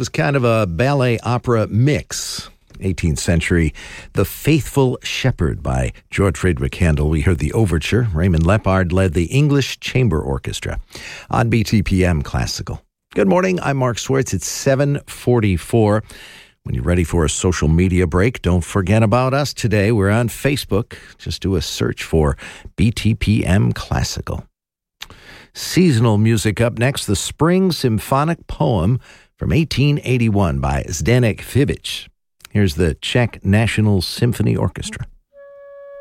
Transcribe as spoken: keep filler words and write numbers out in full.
was kind of a ballet opera mix. eighteenth century, The Faithful Shepherd by George Friedrich Handel. We heard the overture. Raymond Lepard led the English Chamber Orchestra on B T P M Classical. Good morning, I'm Mark Swartz. It's seven forty-four. When you're ready for a social media break, don't forget about us today. We're on Facebook. Just do a search for B T P M Classical. Seasonal music up next, the Spring Symphonic Poem from eighteen eighty-one by Zdeněk Fibič. Here's the Czech National Symphony Orchestra.